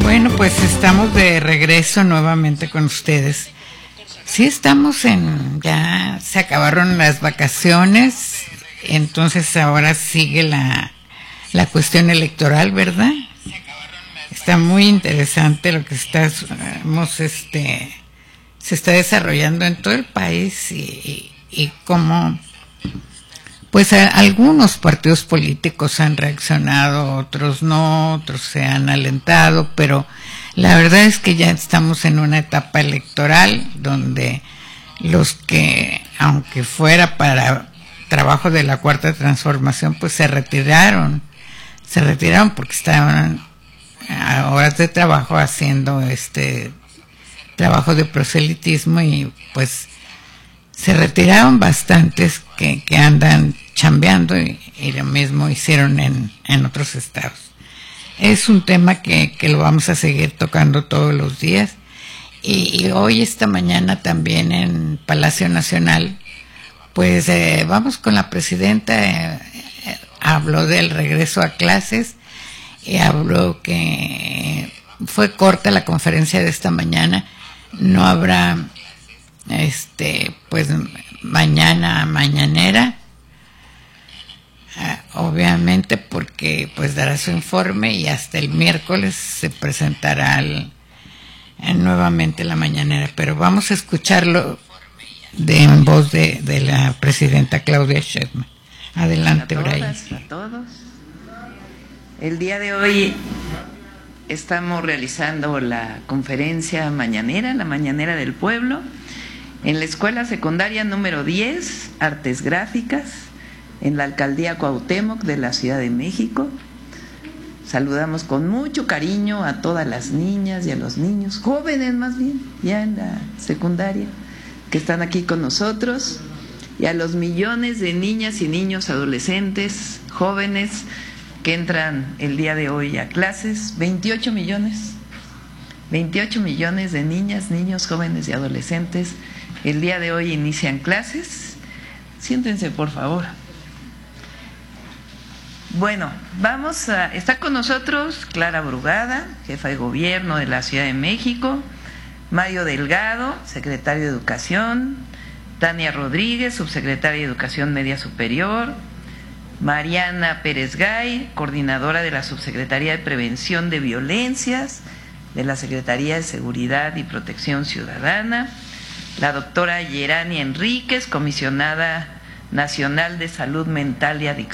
Bueno, pues estamos de regreso nuevamente con ustedes. Sí, estamos ya se acabaron las vacaciones, entonces ahora sigue la cuestión electoral, ¿verdad? Está muy interesante lo que se está desarrollando en todo el país y cómo pues algunos partidos políticos han reaccionado, otros no, otros se han alentado, pero la verdad es que ya estamos en una etapa electoral donde los que, aunque fuera para trabajo de la Cuarta Transformación, pues se retiraron porque estaban a horas de trabajo haciendo trabajo de proselitismo y pues se retiraron bastantes que andan chambeando y lo mismo hicieron en otros estados. Es un tema que lo vamos a seguir tocando todos los días y hoy esta mañana también en Palacio Nacional pues vamos con la presidenta, habló del regreso a clases y habló que fue corta la conferencia de esta mañana, no habrá pues mañanera, obviamente porque pues dará su informe y hasta el miércoles se presentará nuevamente la mañanera, pero vamos a escucharlo en voz de la presidenta Claudia Sheinbaum. Adelante, Brian. A todos. El día de hoy estamos realizando la conferencia mañanera, la mañanera del pueblo, en la escuela secundaria número 10, Artes Gráficas, en la alcaldía Cuauhtémoc de la Ciudad de México. Saludamos con mucho cariño a todas las niñas y a los niños, jóvenes más bien, ya en la secundaria, que están aquí con nosotros, y a los millones de niñas y niños, adolescentes, jóvenes, que entran el día de hoy a clases, 28 millones de niñas, niños, jóvenes y adolescentes el día de hoy inician clases. Siéntense, por favor. Bueno, está con nosotros Clara Brugada, jefa de gobierno de la Ciudad de México, Mario Delgado, secretario de Educación, Tania Rodríguez, subsecretaria de Educación Media Superior, Mariana Pérez Gay, coordinadora de la Subsecretaría de Prevención de Violencias de la Secretaría de Seguridad y Protección Ciudadana, la doctora Yerani Enríquez, comisionada nacional de Salud Mental y Adicción